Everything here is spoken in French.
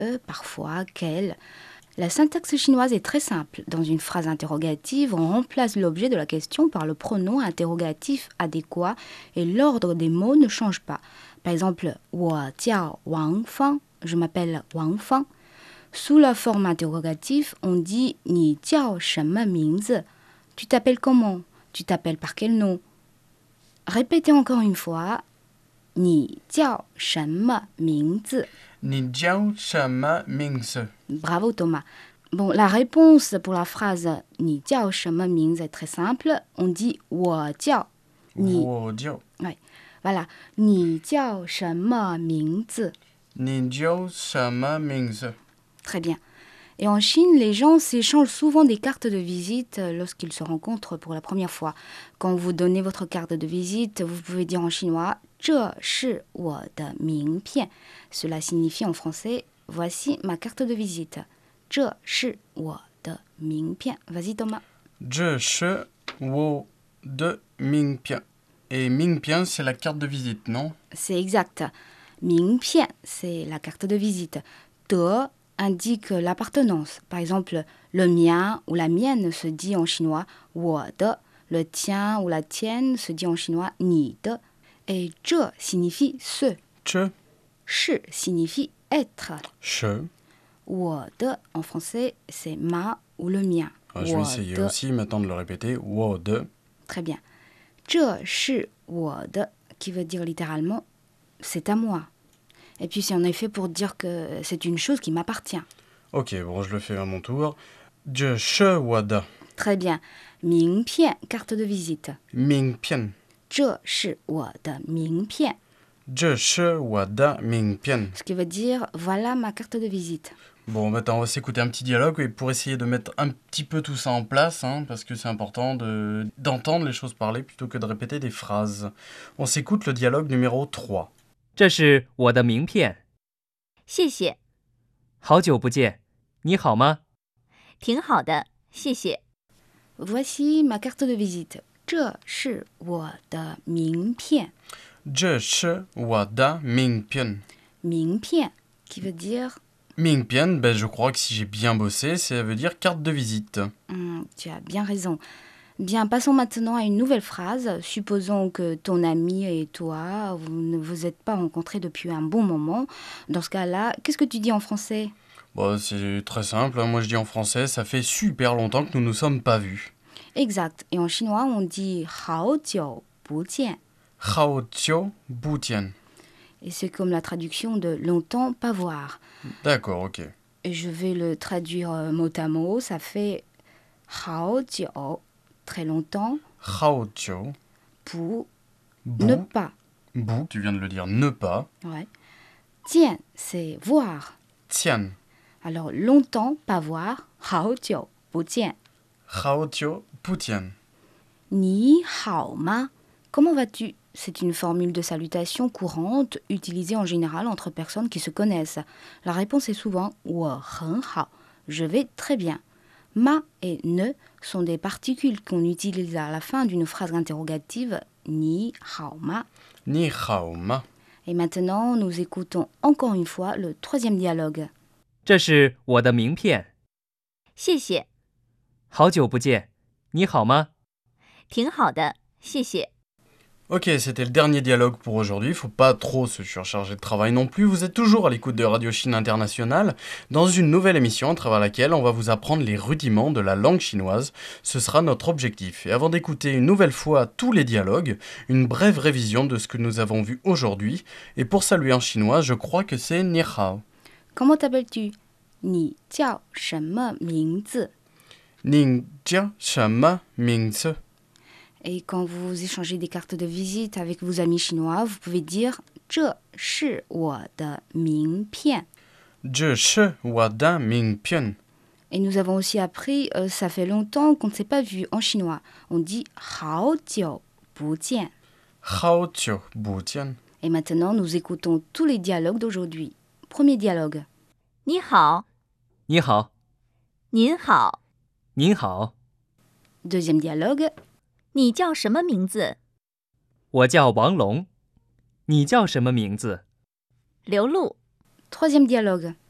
parfois quel. La syntaxe chinoise est très simple. Dans une phrase interrogative, on remplace l'objet de la question par le pronom interrogatif adéquat et l'ordre des mots ne change pas. Par exemple, 我叫王芳, je m'appelle Wang Fang. Sous la forme interrogative, on dit 你叫什么名字? Tu t'appelles comment? Tu t'appelles par quel nom? Répétez encore une fois. 你叫什么名字? 你叫什么名字? Bravo Thomas. Bon, la réponse pour la phrase 你叫什么名字 est très simple. On dit 我叫. 我叫. Ouais. Voilà. 你叫什么名字? 你叫什么名字? Très bien. Et en Chine, les gens s'échangent souvent des cartes de visite lorsqu'ils se rencontrent pour la première fois. Quand vous donnez votre carte de visite, vous pouvez dire en chinois « 这是我的名片». Cela signifie en français « Voici ma carte de visite ». « 这是我的名片». Vas-y Thomas. « 这是我的名片». Et 名片, c'est la carte de visite, non? C'est exact. «名片», c'est la carte de visite. « de » indique l'appartenance. Par exemple, le mien ou la mienne se dit en chinois 我的, le tien ou la tienne se dit en chinois 你的. Et 这 signifie ce. 这是 signifie être. 是我的 en français, c'est ma ou le mien. Je vais essayer aussi maintenant de le répéter. 我的. Très bien. 这是我的 qui veut dire littéralement c'est à moi. Et puis c'est en effet pour dire que c'est une chose qui m'appartient. Ok, bon, je le fais à mon tour. 这是我的 Très bien. 名片 carte de visite. 名片这是我的名片这是我的名片 Ce qui veut dire voilà ma carte de visite. Bon, maintenant on va s'écouter un petit dialogue et pour essayer de mettre un petit peu tout ça en place, parce que c'est important d'entendre les choses parler plutôt que de répéter des phrases. On s'écoute le dialogue numéro 3. 这是我的名片。 谢谢。 好久不见，你好吗？ 挺好的，谢谢。 Voici ma carte de visite. 这是我的名片。 这是我的名片。 名片 qui veut dire 名片, je crois que si j'ai bien bossé, ça veut dire carte de visite. Tu as bien raison. Bien, passons maintenant à une nouvelle phrase. Supposons que ton ami et toi, vous ne vous êtes pas rencontrés depuis un bon moment. Dans ce cas-là, qu'est-ce que tu dis en français? Bon, c'est très simple. Moi, je dis en français, ça fait super longtemps que nous nous sommes pas vus. Exact. Et en chinois, on dit 好久不见. 好久不见. Et c'est comme la traduction de longtemps pas voir. D'accord, ok. Et je vais le traduire mot à mot. Ça fait 好久, très longtemps. 好久 Pour bu, ne pas. bu, tu viens de le dire, ne pas. Ouais. Tiens, c'est voir. Tian. Alors, longtemps pas voir. 好久不见. 好久不见. Ni hao ma. Comment vas-tu? C'est une formule de salutation courante utilisée en général entre personnes qui se connaissent. La réponse est souvent 我很好. Je vais très bien. Ma et ne sont des particules qu'on utilise à la fin d'une phrase interrogative. Ni hao ma. Ni hao ma. Et maintenant, nous écoutons encore une fois le troisième dialogue. 这是我的名片。 谢谢。 好久不见，你好吗？ 挺好的，谢谢。 Ok, c'était le dernier dialogue pour aujourd'hui. Faut pas trop se surcharger de travail non plus. Vous êtes toujours à l'écoute de Radio Chine Internationale dans une nouvelle émission à travers laquelle on va vous apprendre les rudiments de la langue chinoise. Ce sera notre objectif. Et avant d'écouter une nouvelle fois tous les dialogues, une brève révision de ce que nous avons vu aujourd'hui. Et pour saluer en chinois, je crois que c'est Ni hao. Comment t'appelles-tu? 你叫什么名字? Ning jia shama mingzi. Et quand vous échangez des cartes de visite avec vos amis chinois, vous pouvez dire 这是我的名片. 这是我的名片. Et nous avons aussi appris ça fait longtemps qu'on ne s'est pas vu en chinois. On dit 好久不见. 好久不见. Et maintenant, nous écoutons tous les dialogues d'aujourd'hui. Premier dialogue. 你好。 你好。 您好。 您好。 Deuxième dialogue. 你叫什么名字？ 我叫王龙。你叫什么名字？ 刘露。 Troisième dialogue.